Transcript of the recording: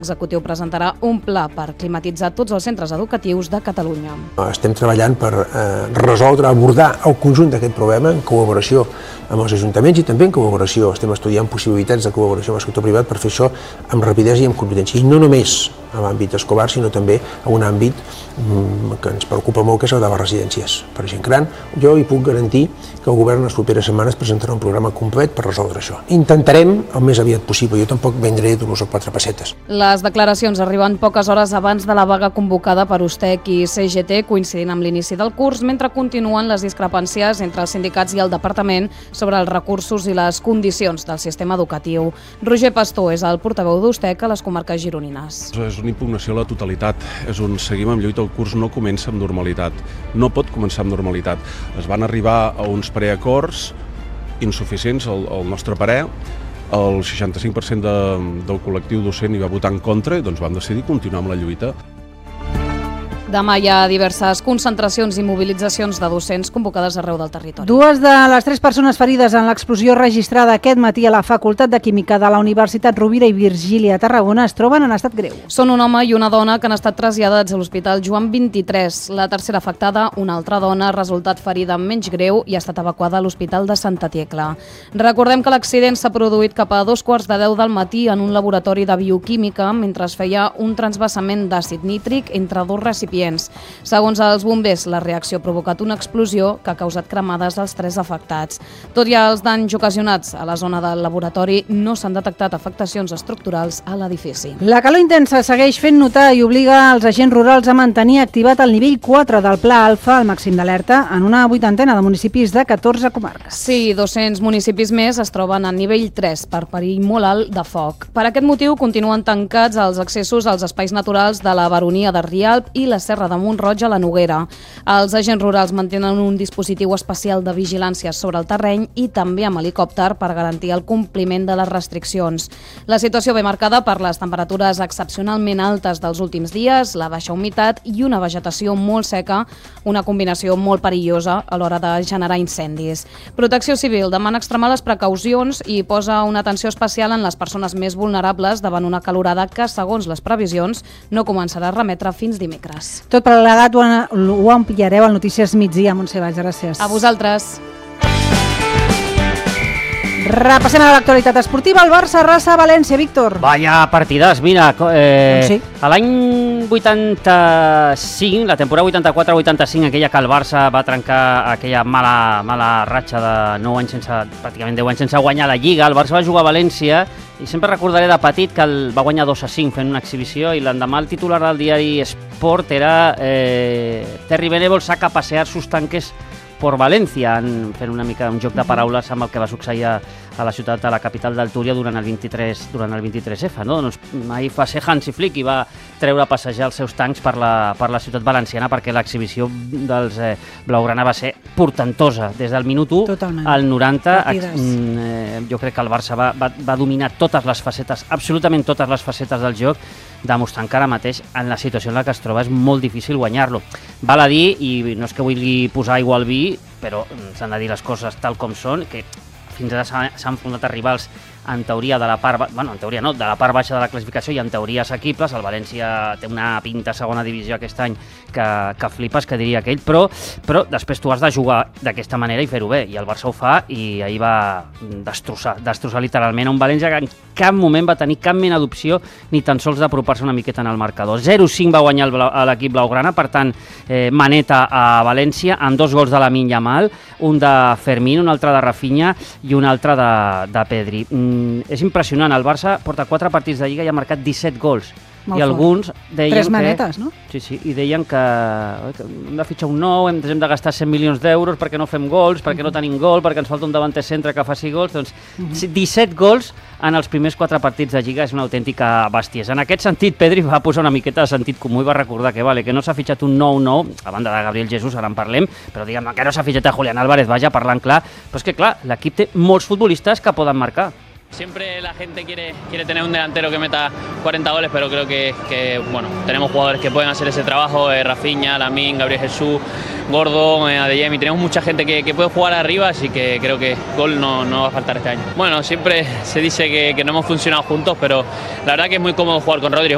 L'executiu presentarà un pla per climatitzar tots els centres educatius de Catalunya. Estem treballant per resoldre, abordar el conjunt d'aquest problema en col·laboració amb els ajuntaments i també en col·laboració. Estem estudiant possibilitats de col·laboració amb el sector privat per fer això amb rapidesa i amb competència. I no només a l'àmbit escolar, sinó també a un àmbit que ens preocupa molt, que és el de les residències per gent gran. Jo hi puc garantir que el govern en les properes setmanes presentarà un programa complet per resoldre això. Intentarem el més aviat possible, jo tampoc vendré d'1 o 4 pessetes. Les declaracions arriben poques hores abans de la vaga convocada per USTEC i CGT, coincidint amb l'inici del curs, mentre continuen les discrepàncies entre els sindicats i el departament sobre els recursos i les condicions del sistema educatiu. Roger Pastor és el portaveu d'USTEC a les comarques gironines. És una impugnació a la totalitat, és on seguim amb lluita, el curs no comença amb normalitat, no pot començar amb normalitat. Es van arribar a uns preacords insuficients, al nostre parer, el 65% del col·lectiu docent hi va votar en contra i doncs vam decidir continuar amb la lluita. Demà hi ha diverses concentracions i mobilitzacions de docents convocades arreu del territori. 2 de les 3 persones ferides en l'explosió registrada aquest matí a la Facultat de Química de la Universitat Rovira i Virgili a Tarragona es troben en estat greu. Són un home i una dona que han estat traslladats a l'Hospital Joan 23. La tercera afectada, una altra dona, ha resultat ferida menys greu i ha estat evacuada a l'Hospital de Santa Tecla. Recordem que l'accident s'ha produït cap a 2:15 del matí en un laboratori de bioquímica mentre es feia un transvasament d'àcid nítric entre 2 recipients. Segons els bombers, la reacció ha provocat una explosió que ha causat cremades als 3 afectats. Tot i els danys ocasionats a la zona del laboratori, no s'han detectat afectacions estructurals a l'edifici. La calor intensa segueix fent notar i obliga els agents rurals a mantenir activat el nivell 4 del Pla Alfa, el màxim d'alerta, en una 80ena de municipis de 14 comarques. Sí, 200 municipis més es troben a nivell 3 per perill molt alt de foc. Per aquest motiu continuen tancats els accessos als espais naturals de la Baronia de Rialp i la Serra de Mont-roig a la Noguera. Els agents rurals mantenen un dispositiu especial de vigilància sobre el terreny i també amb helicòpter per garantir el compliment de les restriccions. La situació ve marcada per les temperatures excepcionalment altes dels últims dies, la baixa humitat i una vegetació molt seca, una combinació molt perillosa a l'hora de generar incendis. Protecció Civil demana extremar les precaucions i posa una atenció especial en les persones més vulnerables davant una calorada que, segons les previsions, no començarà a remetre fins dimecres. Tot plegat ho ampliareu al Notícies Migdia, Montse Valls. Gràcies. A vosaltres. Repassem a l'actualitat esportiva. El Barça arrasa a València, Víctor. Vaya partides, mira, sí. a l'any 85, la temporada 84-85, aquella que el Barça va trencar aquella mala ratxa de 9 anys pràcticament 10 anys sense guanyar la Lliga, el Barça va jugar a València i sempre recordaré de petit que el va guanyar 2-5 fent una exhibició i l'endemà el titular del diari Sport era Terry Venables saca a pasear sus tanques por València, fent una mica un joc de paraules amb el que va succeir a la ciutat, a la capital del Túria durant el 23F. No? Doncs ahir va ser Hansi Flick i va treure a passejar els seus tancs per la ciutat valenciana perquè l'exhibició dels blaugrana va ser portentosa. Des del minut 1 al 90, jo crec que el Barça va dominar totes les facetes, absolutament totes les facetes del joc, demostrant que ara mateix, en la situació en la que es troba, és molt difícil guanyar-lo. Val a dir, i no és que vulgui posar aigua al vi, però s'han de dir les coses tal com són, que fins ara s'han enfrontat a rivals en teoria de la part, en teoria no, de la part baixa de la classificació i en teoria assequibles. El València té una pinta a segona divisió aquest any que flipes, que diria aquell, però després tu has de jugar d'aquesta manera i fer-ho bé, i el Barça ho fa i ahir va destrossar literalment un València que en cap moment va tenir cap mena d'opció ni tan sols d'apropar-se una miqueta en el marcador. 0-5 va guanyar l'equip blaugrana, per tant, maneta a València amb 2 gols de Lamine Yamal, un de Fermín, un altre de Rafinha i un altre de Pedri. És impressionant, el Barça porta 4 partits de Lliga i ha marcat 17 gols. Molt I alguns deien 3 manetes, no? Sí, i deien que hem de fitxar un nou, hem de gastar 100 milions d'euros perquè no fem gols, perquè no tenim gol, perquè ens falta un davanter centre que faci gols. Doncs 17 gols en els primers 4 partits de Lliga és una autèntica bestiesa. En aquest sentit, Pedri va posar una miqueta de sentit comú i va recordar que no s'ha fitxat un nou, a banda de Gabriel Jesús, ara en parlem, però diguem que no s'ha fitxat a Julián Álvarez, vaja, parlant clar, però és que clar, l'equip té molts futbolistes que poden marcar. Siempre la gente quiere tener un delantero que meta 40 goles, pero creo que tenemos jugadores que pueden hacer ese trabajo, Rafinha, Lamine, Gabriel Jesús, Gordo, Adeyemi, tenemos mucha gente que puede jugar arriba, así que creo que gol no va a faltar este año. Bueno, siempre se dice que no hemos funcionado juntos, pero la verdad que es muy cómodo jugar con Rodri.